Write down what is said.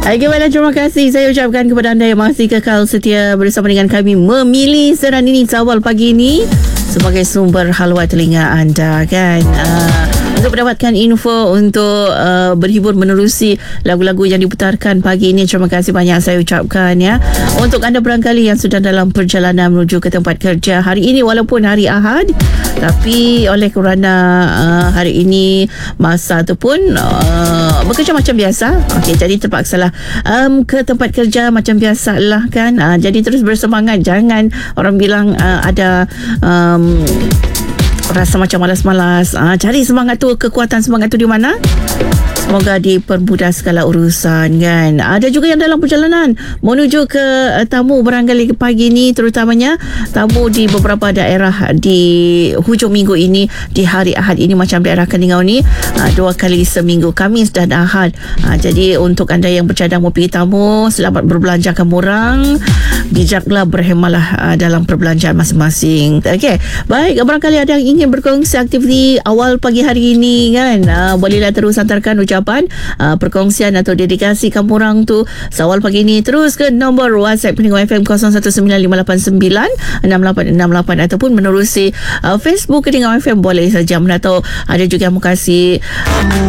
Bagaimana, terima kasih saya ucapkan kepada anda yang masih kekal setia bersama dengan kami memilih Serani News awal pagi ini sebagai sumber haluan telinga anda kan. Untuk mendapatkan info untuk berhibur menerusi lagu-lagu yang diputarkan pagi ini, terima kasih banyak saya ucapkan ya. Untuk anda barangkali yang sedang dalam perjalanan menuju ke tempat kerja hari ini, walaupun hari Ahad, tapi oleh kerana hari ini masa tu pun bekerja macam biasa, okey, jadi terpaksalah ke tempat kerja macam biasalah kan. Jadi terus bersemangat, jangan orang bilang ada rasa macam malas-malas. Cari semangat tu, kekuatan semangat tu di mana? Semoga dipermudah segala urusan kan. Ada juga yang dalam perjalanan menuju ke tamu barangkali pagi ni, terutamanya tamu di beberapa daerah di hujung minggu ini, di hari Ahad ini, macam daerah Keningau ni 2 kali seminggu, Khamis dan Ahad. Jadi untuk anda yang bercadang mau pergi tamu, selamat berbelanja kamurang, bijaklah, berhemalah dalam perbelanjaan masing-masing. Okey, baik, barangkali ada yang ingin berkongsi aktiviti awal pagi hari ini kan, bolehlah terus hantarkan ucapan perkongsian atau dedikasi kamurang tu seawal pagi ni terus ke nombor WhatsApp Pendengar FM 0195896868 ataupun menerusi Facebook Pendengar FM boleh saja. Mana tahu ada juga yang mau kasih